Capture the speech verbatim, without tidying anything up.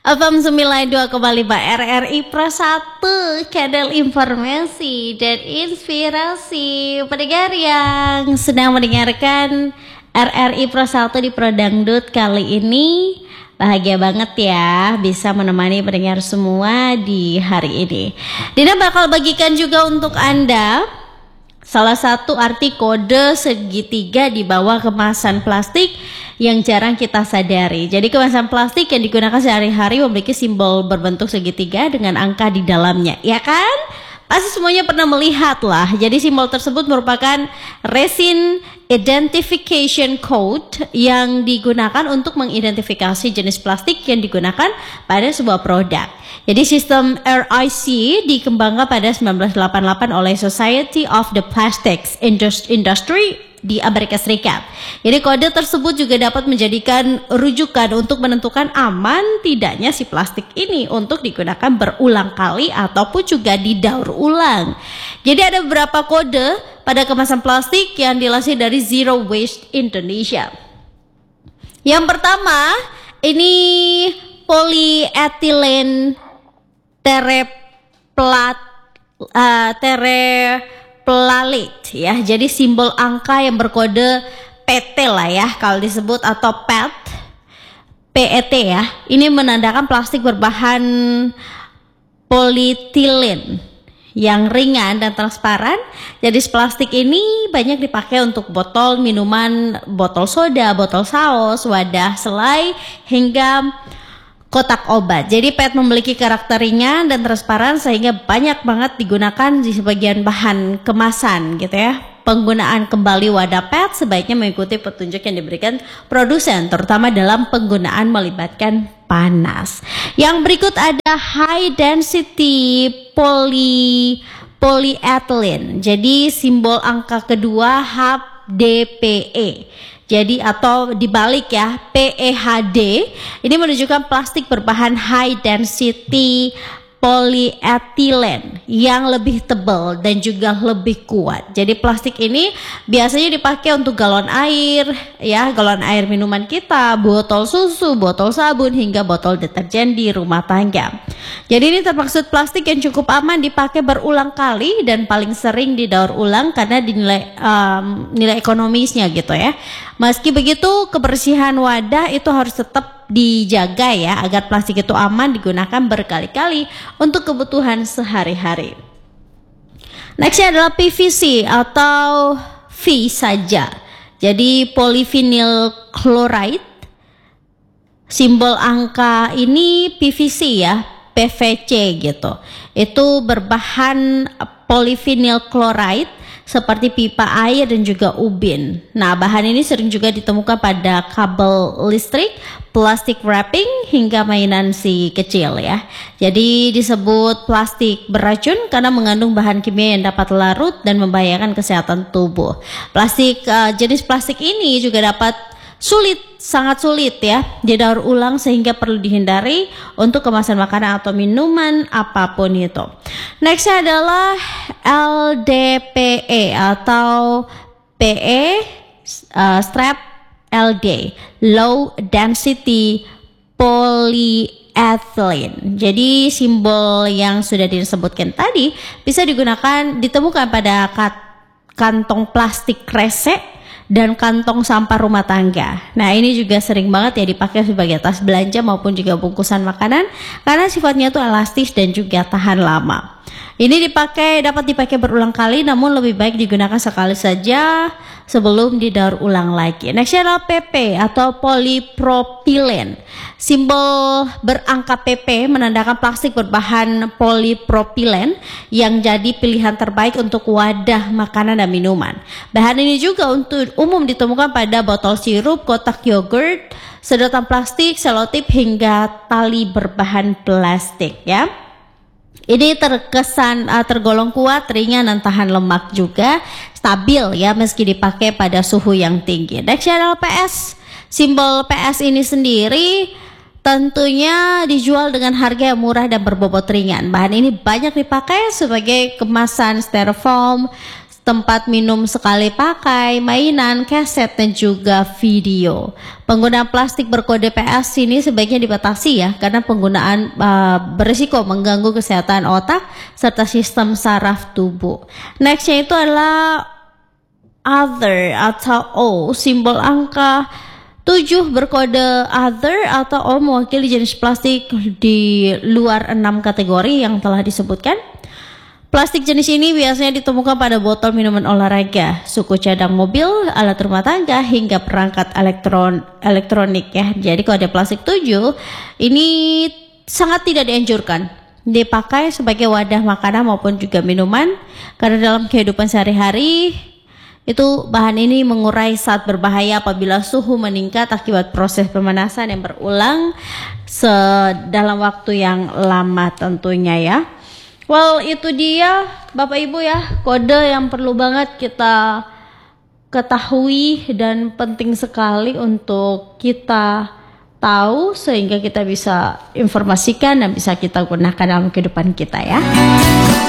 F M sembilan puluh dua koma lima R R I Pro satu, kanal informasi dan inspirasi. Pendengar yang sedang mendengarkan R R I Pro satu di Pro Dangdut kali ini, bahagia banget ya bisa menemani pendengar semua di hari ini. Dina bakal bagikan juga untuk Anda salah satu arti kode segitiga di bawah kemasan plastik yang jarang kita sadari. Jadi kemasan plastik yang digunakan sehari-hari memiliki simbol berbentuk segitiga dengan angka di dalamnya, ya kan? Pasti semuanya pernah melihat lah. Jadi simbol tersebut merupakan resin identification code yang digunakan untuk mengidentifikasi jenis plastik yang digunakan pada sebuah produk. Jadi sistem R I C dikembangkan pada sembilan belas delapan puluh delapan oleh Society of the Plastics Industry di Amerika Serikat. Jadi kode tersebut juga dapat menjadikan rujukan untuk menentukan aman tidaknya si plastik ini untuk digunakan berulang kali ataupun juga didaur ulang. Jadi ada beberapa kode pada kemasan plastik yang dilansir dari Zero Waste Indonesia. Yang pertama ini polyethylene tereplat uh, tereplalate ya. Jadi simbol angka yang berkode P T lah ya kalau disebut, atau P E T, P E T ya. Ini menandakan plastik berbahan polietilen yang ringan dan transparan. Jadi plastik ini banyak dipakai untuk botol minuman, botol soda, botol saus, wadah selai, hingga kotak obat. Jadi P E T memiliki karakter ringan dan transparan sehingga banyak banget digunakan di sebagian bahan kemasan gitu ya. Penggunaan kembali wadah P E T sebaiknya mengikuti petunjuk yang diberikan produsen, terutama dalam penggunaan melibatkan panas. Yang berikut ada high density poly polyethylene. Jadi simbol angka kedua H D P E. Jadi atau dibalik ya, P E H D ini menunjukkan plastik berbahan high density polyethylene yang lebih tebal dan juga lebih kuat. Jadi plastik ini biasanya dipakai untuk galon air ya, galon air minuman kita, botol susu, botol sabun, hingga botol deterjen di rumah tangga. Jadi ini termaksud plastik yang cukup aman dipakai berulang kali dan paling sering didaur ulang karena dinilai um, nilai ekonomisnya gitu ya. Meski begitu, kebersihan wadah itu harus tetap dijaga ya agar plastik itu aman digunakan berkali-kali untuk kebutuhan sehari-hari. Nextnya adalah P V C atau V saja. Jadi polyvinyl chloride. Simbol angka ini P V C ya, P V C gitu. Itu berbahan polyvinyl chloride seperti pipa air dan juga ubin. Nah, bahan ini sering juga ditemukan pada kabel listrik, plastik wrapping, hingga mainan si kecil ya. Jadi disebut plastik beracun karena mengandung bahan kimia yang dapat larut dan membahayakan kesehatan tubuh. Plastik uh, jenis plastik ini juga dapat sulit, sangat sulit ya didaur ulang sehingga perlu dihindari untuk kemasan makanan atau minuman apapun itu. Nextnya adalah L D P E atau P E uh, strap L D, low density polyethylene. Jadi simbol yang sudah disebutkan tadi bisa digunakan, ditemukan pada kantong plastik kresek dan kantong sampah rumah tangga. Nah, ini juga sering banget ya dipakai sebagai tas belanja maupun juga bungkusan makanan karena sifatnya tuh elastis dan juga tahan lama. Ini dipakai dapat dipakai berulang kali, namun lebih baik digunakan sekali saja sebelum didaur ulang lagi. Next adalah P P atau polypropylen. Simbol berangka P P menandakan plastik berbahan polypropylen yang jadi pilihan terbaik untuk wadah makanan dan minuman. Bahan ini juga untuk umum ditemukan pada botol sirup, kotak yogurt, sedotan plastik, selotip, hingga tali berbahan plastik ya. Ini terkesan uh, tergolong kuat, ringan, dan tahan lemak juga, stabil ya meski dipakai pada suhu yang tinggi. Next adalah P S. Simbol P S ini sendiri tentunya dijual dengan harga yang murah dan berbobot ringan. Bahan ini banyak dipakai sebagai kemasan styrofoam, tempat minum sekali pakai, mainan, kaset, dan juga video. Penggunaan plastik berkode P S ini sebaiknya dibatasi ya, karena penggunaan uh, berisiko mengganggu kesehatan otak serta sistem saraf tubuh. Nextnya itu adalah other atau O, simbol angka tujuh berkode other atau O mewakili jenis plastik di luar enam kategori yang telah disebutkan. Plastik jenis ini biasanya ditemukan pada botol minuman olahraga, suku cadang mobil, alat rumah tangga, hingga perangkat elektron elektronik ya. Jadi kalau ada plastik tujuh, ini sangat tidak dianjurkan dipakai sebagai wadah makanan maupun juga minuman, karena dalam kehidupan sehari-hari itu bahan ini mengurai saat berbahaya apabila suhu meningkat akibat proses pemanasan yang berulang dalam waktu yang lama tentunya ya. Well, itu dia Bapak Ibu ya, kode yang perlu banget kita ketahui dan penting sekali untuk kita tahu sehingga kita bisa informasikan dan bisa kita gunakan dalam kehidupan kita ya.